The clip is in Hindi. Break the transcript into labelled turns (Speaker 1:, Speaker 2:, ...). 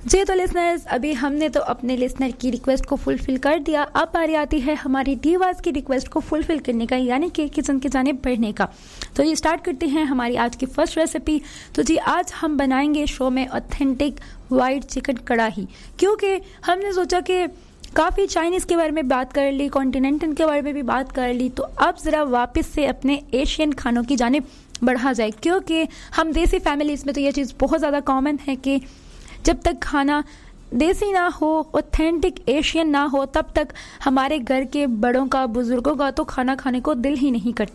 Speaker 1: जी तो लिसनर्स, अभी हमने तो अपने लिसनर की रिक्वेस्ट को फुलफिल कर दिया। अब बारी आती है हमारी डीवास की रिक्वेस्ट को फुलफिल करने का, यानी कि किचन की जानिब बढ़ने का। तो ये स्टार्ट करते हैं हमारी आज की फर्स्ट रेसिपी। तो जी आज हम बनाएंगे शो में ऑथेंटिक वाइट चिकन कढ़ाई, क्योंकि हमने सोचा कि काफ़ी चाइनीज़ के बारे में बात कर ली, कॉन्टिनेंटल के बारे में भी बात कर ली, तो अब ज़रा वापस से अपने एशियन खानों की जानिब बढ़ा जाए, क्योंकि हम देसी फैमिलीज़ में तो ये चीज़ बहुत ज़्यादा कॉमन है कि जब तक खाना देसी ना हो, ऑथेंटिक एशियन ना हो, तब तक हमारे घर के बड़ों का, बुजुर्गों का तो खाना खाने को दिल ही नहीं करता।